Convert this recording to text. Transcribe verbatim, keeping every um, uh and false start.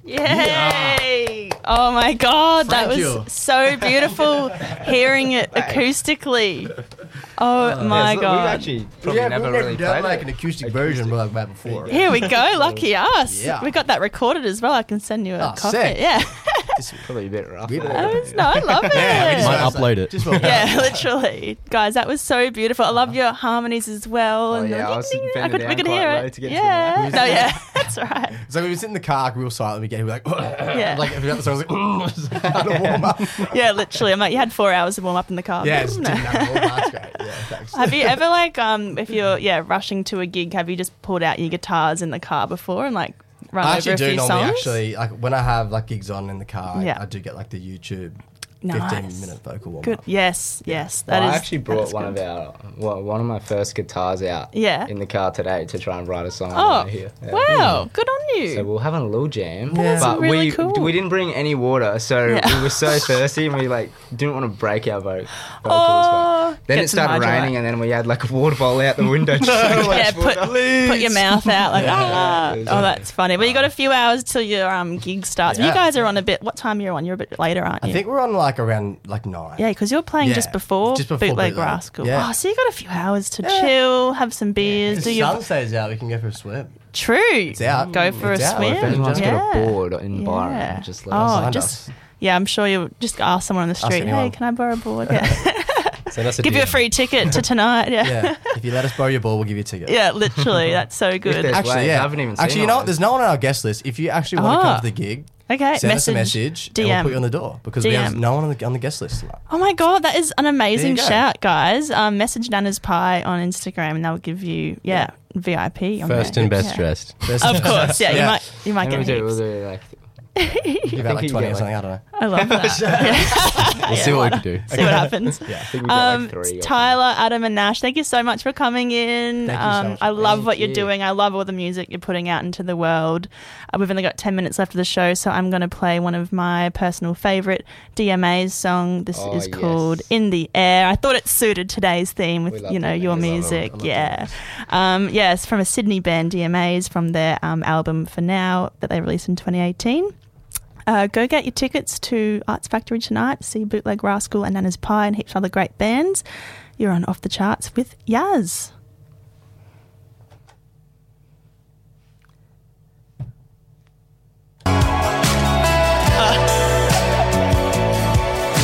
Yay! Oh my God, that Thank was you. so beautiful hearing it acoustically. Oh my Yeah, so God. We've actually probably yeah, never we've really done played like it. an acoustic, version like that before. Here we go, lucky us. Yeah. We got that recorded as well. I can send you a Oh, copy. sick. Yeah. It's probably a bit rough. Yeah. That was, no, I love it. Yeah, we just Might wanna say- upload it. Just wanna- Yeah, literally. Guys, that was so beautiful. I love your harmonies as well. Oh, and yeah, the I was ding, ding, bending I could, we down could quite hear low it. to get to the Yeah. mic. No, yeah, that's right. So we were sitting in the car real silent. We get, we were like, Yeah. like if we got the song, I was like, how to warm up. Yeah, literally. I'm like, you had four hours to warm up in the car. Yeah, it's No. didn't have warm up. That's great. Yeah, thanks. Have you ever like um if you're yeah rushing to a gig, have you just pulled out your guitars in the car before and like run I over actually a do few normally songs? actually like when I have like gigs on in the car. Yeah. I, I do get like the YouTube Nice. fifteen minute vocal warm Good. up. Yes. Yes. Well, That is. I actually that brought is one good. of our well, one of my first guitars out Yeah. in the car today to try and write a song. Oh, over here. Yeah. wow! Good on you. So we we're having a little jam, That's but really we cool. we didn't bring any water, so Yeah. we were so thirsty and we like didn't want to break our vo- vocals. Oh, but then get it some started Hydrolite. raining, and then we had like a water bowl out the window. Just yeah, put, put your mouth out like ah. it was Oh, like- that's funny. Well, you got a few hours till your um gig starts. You Yeah. guys are on a bit. What time you're on? You're a bit later, aren't you? I think we're on like around like nine. Yeah, because you're playing Yeah, just before, just before Bootleg Bootleg. Rascal. Yeah. Oh, so you got a few hours to Yeah. chill, have some beers, If do the your sun stays out, we can go for a swim. true. It's out. Go for It's a out. swim. If anyone's yeah. got a board in Byron, Yeah. just let Oh, us know. Find just us. yeah, I'm sure you'll just ask someone on the street. Hey, anyone. can I borrow a board? Yeah. Send us a Give you a D M. free ticket to tonight. Yeah. yeah. Yeah. If you let us borrow your ball, we'll give you a ticket. literally. That's so good. there's- Actually, Wait, yeah. I haven't even seen Actually, you know all what? of There's no one on our guest list. If you actually want to Ah. come to the gig, Okay, send message, us a message D and M. we'll put you on the door because we D M. have no one on the, on the guest list tonight. Oh my god, that is an amazing There you go. shout, guys. Um, message Nana's Pie on Instagram and they'll give you yeah, V I P on First there. and best Yeah. dressed. Of course, yeah, you Yeah. might you might And get we'll do, we'll heaps. do like Give out like you twenty get or something. I don't know. I love that. Yeah. We'll see what we can do. See what happens. Yeah. I think we got Um, like three. or Tyler, Adam, and Nash, thank you so much for coming in. Thank you so um, much. I love Thank what you're you. doing. I love all the music you're putting out into the world. Uh, we've only got ten minutes left of the show, so I'm going to play one of my personal favourite D M A's song. This Oh, is yes. called In the Air. I thought it suited today's theme We with, love you know, D M As. your I love them. music. I love Yeah. Um, yes, from a Sydney band, D M A's, from their um, album For Now that they released in twenty eighteen. Uh, go get your tickets to Arts Factory tonight to see Bootleg Rascal and Nana's Pie and heaps of other great bands. You're on Off the Charts with Yaz.